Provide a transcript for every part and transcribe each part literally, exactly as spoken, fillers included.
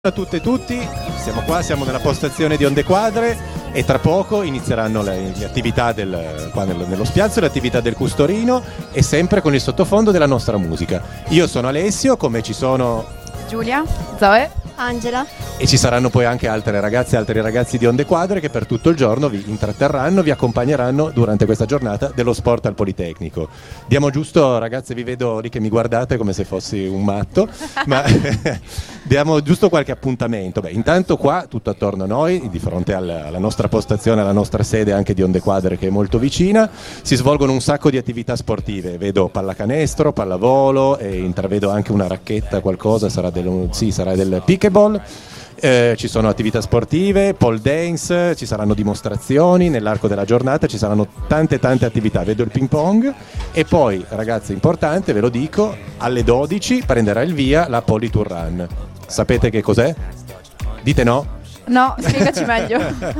A tutte e tutti, siamo qua, siamo nella postazione di Onde Quadre e tra poco inizieranno le, le attività del, qua nello, nello spiazzo, le attività del Custorino e sempre con il sottofondo della nostra musica. Io sono Alessio, come ci sono Giulia, Zoe, Angela e ci saranno poi anche altre ragazze e altri ragazzi di Onde Quadre che per tutto il giorno vi intratterranno, vi accompagneranno durante questa giornata dello sport al Politecnico. Diamo giusto, ragazze, vi vedo lì che mi guardate come se fossi un matto, ma diamo giusto qualche appuntamento. Beh, intanto qua, tutto attorno a noi, di fronte alla, alla nostra postazione, alla nostra sede anche di Onde Quadre che è molto vicina, si svolgono un sacco di attività sportive. Vedo pallacanestro, pallavolo e intravedo anche una racchetta, qualcosa, sarà del, sì, sarà del pickleball. Eh, ci sono attività sportive, pole dance, ci saranno dimostrazioni nell'arco della giornata, ci saranno tante tante attività, vedo il ping pong e poi, ragazzi, importante, ve lo dico, alle dodici prenderà il via la Politour Run. Sapete che cos'è? Dite no? No, spiegaci meglio.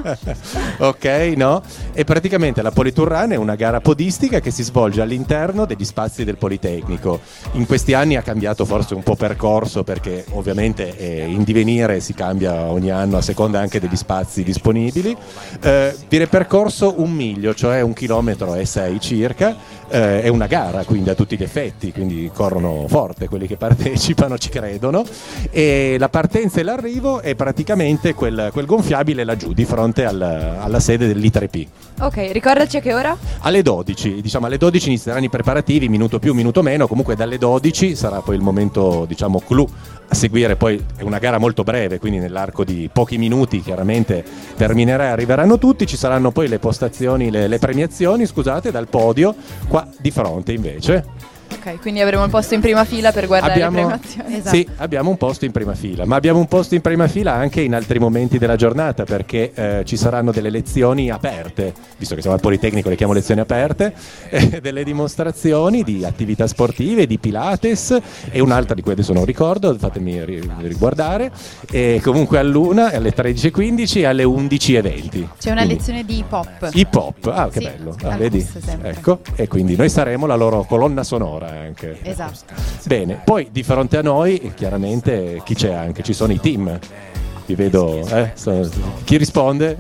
Ok, no? E praticamente la Politour Run è una gara podistica che si svolge all'interno degli spazi del Politecnico. In questi anni ha cambiato forse un po' percorso perché ovviamente eh, in divenire si cambia ogni anno a seconda anche degli spazi disponibili. Eh, viene percorso un miglio, cioè un chilometro e sei circa. Eh, è una gara quindi a tutti gli effetti, quindi corrono forte quelli che partecipano, ci credono, e la partenza e l'arrivo è praticamente quel, quel gonfiabile laggiù di fronte al, alla sede dell'I tre P. Ok, ricordaci a che ora? Alle dodici, diciamo alle dodici inizieranno i preparativi, minuto più, minuto meno, comunque dalle dodici sarà poi il momento, diciamo, clou a seguire. Poi è una gara molto breve, quindi nell'arco di pochi minuti chiaramente terminerà e arriveranno tutti, ci saranno poi le postazioni, le, le premiazioni, scusate, dal podio, qua di fronte invece. Ok, quindi avremo il posto in prima fila per guardare abbiamo, le premiazioni. Esatto. Sì, abbiamo un posto in prima fila, ma abbiamo un posto in prima fila anche in altri momenti della giornata perché eh, ci saranno delle lezioni aperte, visto che siamo al Politecnico le chiamo lezioni aperte, eh, delle dimostrazioni di attività sportive, di Pilates e un'altra di cui adesso non ricordo, fatemi ri- riguardare, e comunque all'una, alle tredici e quindici e alle undici e venti. c'è una Quindi, lezione di hip hop. hip hop, ah che Sì, bello, ah, al vedi? bus sempre. Ecco, e quindi noi saremo la loro colonna sonora anche. Esatto. Bene, poi di fronte a noi chiaramente chi c'è anche? Ci sono i team. Vi vedo, eh? Sono- chi risponde?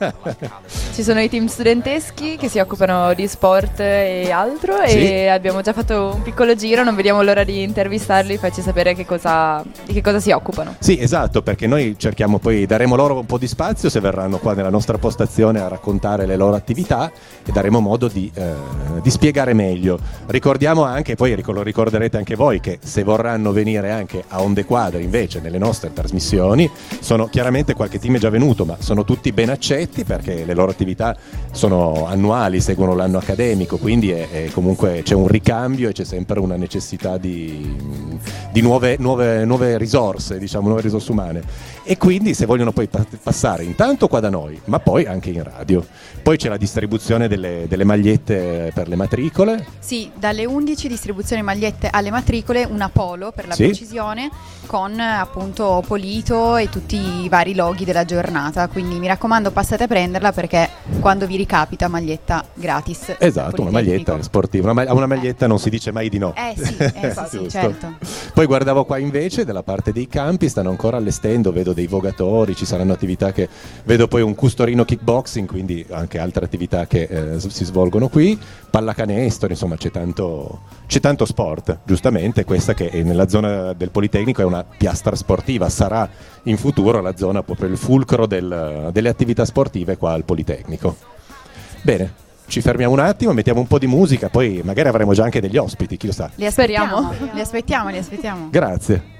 Ci sono i team studenteschi che si occupano di sport e altro Sì. e abbiamo già fatto un piccolo giro, non vediamo l'ora di intervistarli, farci sapere che cosa, di che cosa si occupano. Sì, esatto, perché noi cerchiamo poi, daremo loro un po' di spazio se verranno qua nella nostra postazione a raccontare le loro attività e daremo modo di, eh, di spiegare meglio. Ricordiamo anche, poi ric- lo ricorderete anche voi, che se vorranno venire anche a Onde Quadre invece nelle nostre trasmissioni, sono chiaramente qualche team è già venuto, ma sono tutti ben accetti perché le loro attività sono annuali, seguono l'anno accademico, quindi è, è comunque c'è un ricambio e c'è sempre una necessità di, di nuove, nuove, nuove risorse, diciamo, nuove risorse umane. E quindi se vogliono poi pa- passare intanto qua da noi, ma poi anche in radio. Poi c'è la distribuzione delle, delle magliette per le matricole. Sì, dalle undici distribuzione magliette alle matricole, una polo per la Sì. precisione, con eh, appunto Polito e tutti i vari loghi della giornata, quindi mi raccomando passate a prenderla perché quando vi ricapita maglietta gratis. Esatto, una maglietta Politecnico. sportiva, una, ma- a una maglietta non si dice mai di no. Eh sì, eh sì, sì, Giusto. certo. Poi guardavo qua invece dalla parte dei campi, stanno ancora allestendo, vedo dei vogatori, ci saranno attività che vedo poi un Custorino kickboxing, quindi anche altre attività che eh, s- si svolgono qui, pallacanestro, insomma c'è tanto, c'è tanto sport, giustamente questa che è nella zona del Politecnico è una piastra sportiva, sarà in futuro la zona proprio il fulcro del- delle attività sportive qua al Politecnico. Bene, ci fermiamo un attimo, mettiamo un po' di musica, poi magari avremo già anche degli ospiti, chi lo sa. Li aspettiamo, Speriamo. li aspettiamo, li aspettiamo. Grazie.